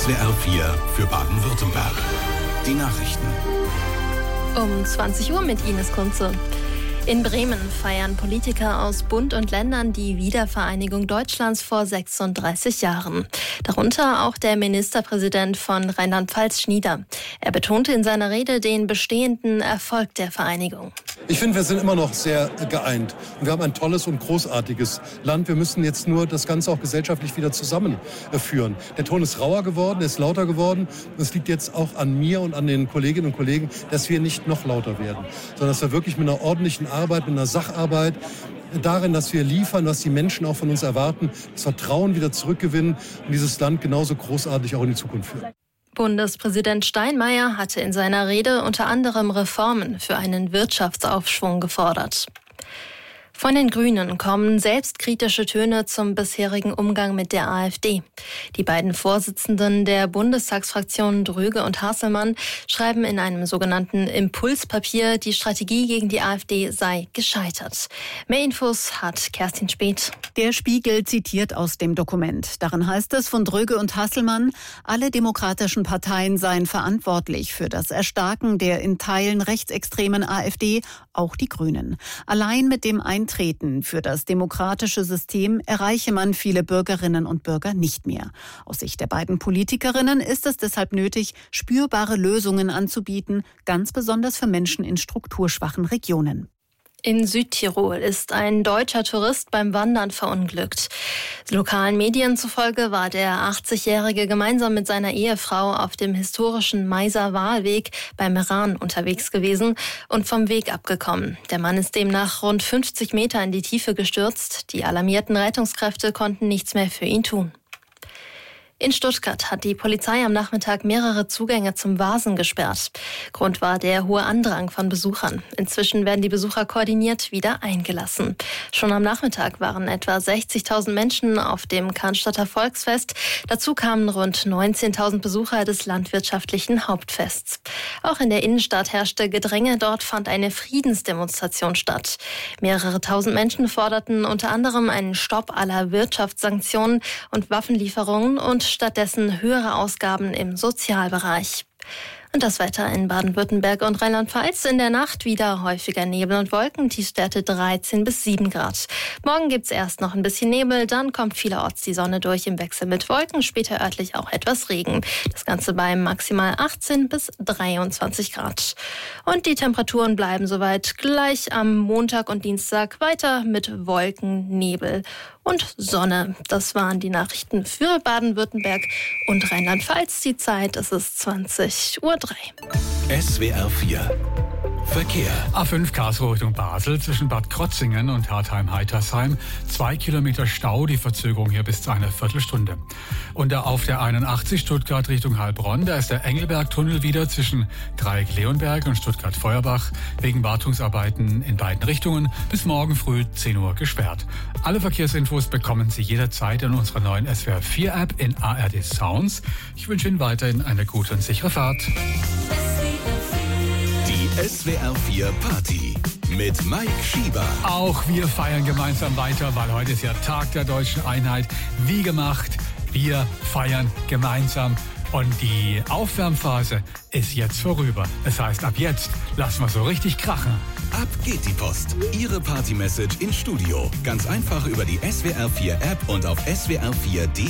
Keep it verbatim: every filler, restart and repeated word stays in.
S W R vier für Baden-Württemberg. Die Nachrichten. Um zwanzig Uhr mit Ines Kunze. In Bremen feiern Politiker aus Bund und Ländern die Wiedervereinigung Deutschlands vor sechsunddreißig Jahren. Darunter auch der Ministerpräsident von Rheinland-Pfalz, Schnieder. Er betonte in seiner Rede den bestehenden Erfolg der Vereinigung. Ich finde, wir sind immer noch sehr geeint. Und wir haben ein tolles und großartiges Land. Wir müssen jetzt nur das Ganze auch gesellschaftlich wieder zusammenführen. Der Ton ist rauer geworden, er ist lauter geworden. Und es liegt jetzt auch an mir und an den Kolleginnen und Kollegen, dass wir nicht noch lauter werden, sondern dass wir wirklich mit einer ordentlichen Arbeit, mit einer Sacharbeit, darin, dass wir liefern, was die Menschen auch von uns erwarten, das Vertrauen wieder zurückgewinnen und dieses Land genauso großartig auch in die Zukunft führen. Bundespräsident Steinmeier hatte in seiner Rede unter anderem Reformen für einen Wirtschaftsaufschwung gefordert. Von den Grünen kommen selbstkritische Töne zum bisherigen Umgang mit der AfD. Die beiden Vorsitzenden der Bundestagsfraktionen Dröge und Hasselmann schreiben in einem sogenannten Impulspapier, die Strategie gegen die AfD sei gescheitert. Mehr Infos hat Kerstin Speth. Der Spiegel zitiert aus dem Dokument. Darin heißt es von Dröge und Hasselmann, alle demokratischen Parteien seien verantwortlich für das Erstarken der in Teilen rechtsextremen AfD, auch die Grünen. Allein mit dem Eintreten für das demokratische System erreiche man viele Bürgerinnen und Bürger nicht mehr. Aus Sicht der beiden Politikerinnen ist es deshalb nötig, spürbare Lösungen anzubieten, ganz besonders für Menschen in strukturschwachen Regionen. In Südtirol ist ein deutscher Tourist beim Wandern verunglückt. Lokalen Medien zufolge war der achtzigjährige gemeinsam mit seiner Ehefrau auf dem historischen Meiser Wahlweg bei Meran unterwegs gewesen und vom Weg abgekommen. Der Mann ist demnach rund fünfzig Meter in die Tiefe gestürzt. Die alarmierten Rettungskräfte konnten nichts mehr für ihn tun. In Stuttgart hat die Polizei am Nachmittag mehrere Zugänge zum Vasen gesperrt. Grund war der hohe Andrang von Besuchern. Inzwischen werden die Besucher koordiniert wieder eingelassen. Schon am Nachmittag waren etwa sechzigtausend Menschen auf dem Cannstatter Volksfest. Dazu kamen rund neunzehntausend Besucher des landwirtschaftlichen Hauptfests. Auch in der Innenstadt herrschte Gedränge. Dort fand eine Friedensdemonstration statt. Mehrere tausend Menschen forderten unter anderem einen Stopp aller Wirtschaftssanktionen und Waffenlieferungen und stattdessen höhere Ausgaben im Sozialbereich. Und das Wetter in Baden-Württemberg und Rheinland-Pfalz. In der Nacht wieder häufiger Nebel und Wolken, Tiefstwerte dreizehn bis sieben Grad. Morgen gibt's erst noch ein bisschen Nebel, dann kommt vielerorts die Sonne durch im Wechsel mit Wolken, später örtlich auch etwas Regen. Das Ganze bei maximal achtzehn bis dreiundzwanzig Grad. Und die Temperaturen bleiben soweit gleich am Montag und Dienstag weiter mit Wolken, Nebel und Sonne. Das waren die Nachrichten für Baden-Württemberg und Rheinland-Pfalz. Die Zeit, es ist zwanzig Uhr drei. S W R vier Verkehr. A fünf Karlsruhe Richtung Basel zwischen Bad Krotzingen und Hartheim-Heitersheim. Zwei Kilometer Stau, die Verzögerung hier bis zu einer Viertelstunde. Und auf der einundachtzig Stuttgart Richtung Heilbronn, da ist der Engelberg-Tunnel wieder zwischen Dreieck-Leonberg und Stuttgart-Feuerbach wegen Wartungsarbeiten in beiden Richtungen bis morgen früh zehn Uhr gesperrt. Alle Verkehrsinfos bekommen Sie jederzeit in unserer neuen S W R vier App in A R D Sounds. Ich wünsche Ihnen weiterhin eine gute und sichere Fahrt. Die S W R vier Party mit Mike Schieber. Auch wir feiern gemeinsam weiter, weil heute ist ja Tag der deutschen Einheit. Wie gemacht, wir feiern gemeinsam. Und die Aufwärmphase ist jetzt vorüber. Das heißt, ab jetzt lassen wir so richtig krachen. Ab geht die Post. Ihre Party-Message ins Studio. Ganz einfach über die S W R vier App und auf S W R vier punkt de.